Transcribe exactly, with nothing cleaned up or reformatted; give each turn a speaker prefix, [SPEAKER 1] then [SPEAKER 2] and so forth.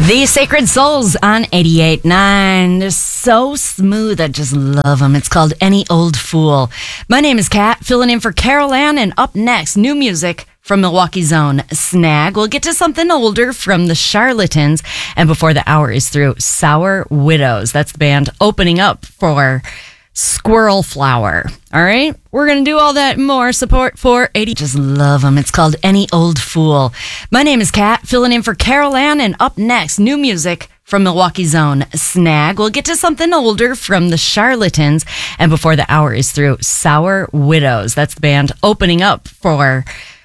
[SPEAKER 1] The Sacred Souls on eighty-eight point nine. They're so smooth. I just love them. It's called Any Old Fool. My name is Kat, filling in for Carol Ann, and up next, new music from Milwaukee's own Snag. We'll get to something older from the Charlatans, and before the hour is through, Sour Widows. That's the band opening up for Squirrel Flower. All right, we're gonna do all that and more. Support for eighty. Just love them. It's called Any Old Fool. My name is Kat, filling in for Carol Ann, and up next, new music from Milwaukee's own Snag. We'll get to something older from the Charlatans, and before the hour is through, Sour Widows. That's the band opening up for